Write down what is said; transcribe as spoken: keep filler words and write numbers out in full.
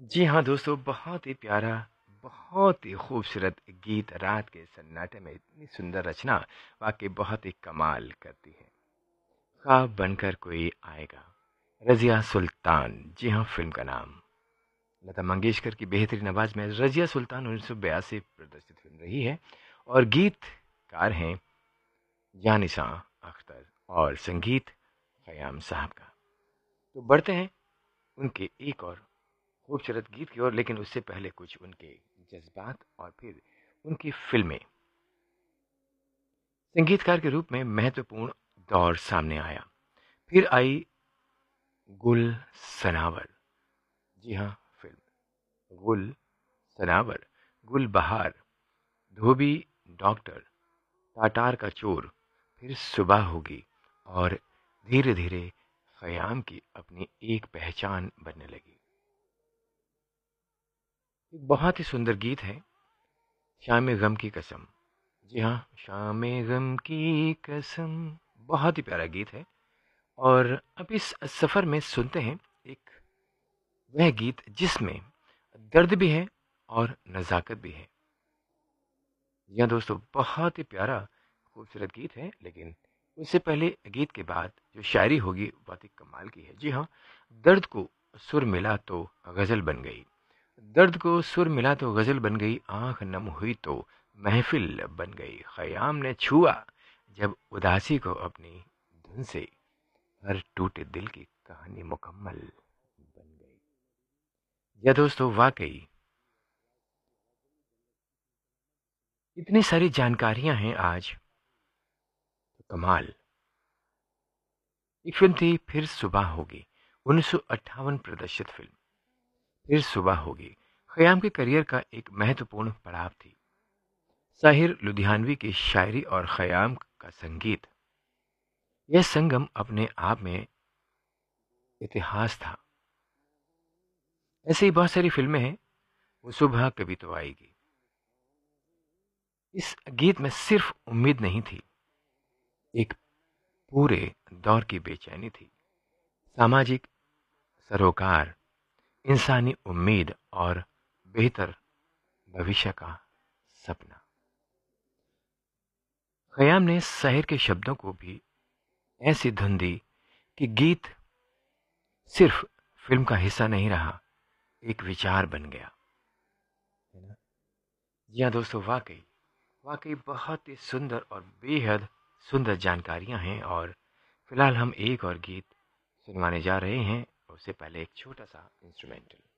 जी हाँ दोस्तों, बहुत ही प्यारा, बहुत ही खूबसूरत गीत रात के सन्नाटे में इतनी सुंदर रचना वाक़ई बहुत ही कमाल करती है। ख्वाब बनकर कोई आएगा, रज़िया सुल्तान, जी हाँ फ़िल्म का नाम। लता मंगेशकर की बेहतरीन आवाज़ में रज़िया सुल्तान उन्नीस सौ बयासी प्रदर्शित फ़िल्म रही है और गीतकार हैं जानिसा अख्तर और संगीत ख़याम साहब का। तो बढ़ते हैं उनके एक और खूबसूरत गीत की ओर, लेकिन उससे पहले कुछ उनके जज्बात और फिर उनकी फिल्में। संगीतकार के रूप में महत्वपूर्ण दौर सामने आया। फिर आई गुल सनावर, जी हाँ फिल्म गुल सनावर, गुल बहार, धोबी, डॉक्टर, टाटार का चोर, फिर सुबह होगी और धीरे धीरे खयाम की अपनी एक पहचान बनने लगी। एक बहुत ही सुंदर गीत है, शाम गम की कसम। जी हाँ, शाम गम की कसम, बहुत ही प्यारा गीत है। और अब इस सफ़र में सुनते हैं एक वह गीत जिसमें दर्द भी है और नज़ाकत भी है। जी हाँ दोस्तों, बहुत ही प्यारा खूबसूरत गीत है, लेकिन उससे पहले गीत के बाद जो शायरी होगी बहुत ही कमाल की है। जी हाँ, दर्द को सुर मिला तो गज़ल बन गई, दर्द को सुर मिला तो गज़ल बन गई, आंख नम हुई तो महफिल बन गई, ख़याम ने छुआ जब उदासी को अपनी धुन से, हर टूटे दिल की कहानी मुकम्मल बन गई। या दोस्तों, वाकई इतनी सारी जानकारियां हैं आज, तो कमाल। एक फिल्म थी फिर सुबह होगी, उन्नीस सौ अट्ठावन प्रदर्शित फिल्म फिर सुबह होगी ख़याम के करियर का एक महत्वपूर्ण पड़ाव थी। साहिर लुधियानवी की शायरी और ख़याम का संगीत, यह संगम अपने आप में इतिहास था। ऐसे ही बहुत सारी फिल्में हैं, वो सुबह कभी तो आएगी। इस गीत में सिर्फ उम्मीद नहीं थी, एक पूरे दौर की बेचैनी थी, सामाजिक सरोकार, इंसानी उम्मीद और बेहतर भविष्य का सपना। ख़याम ने शायर के शब्दों को भी ऐसी धुन दी कि गीत सिर्फ फिल्म का हिस्सा नहीं रहा, एक विचार बन गया, है ना? जी हाँ दोस्तों, वाकई वाकई बहुत ही सुंदर और बेहद सुंदर जानकारियां हैं। और फिलहाल हम एक और गीत सुनवाने जा रहे हैं, उससे पहले एक छोटा सा इंस्ट्रूमेंटल।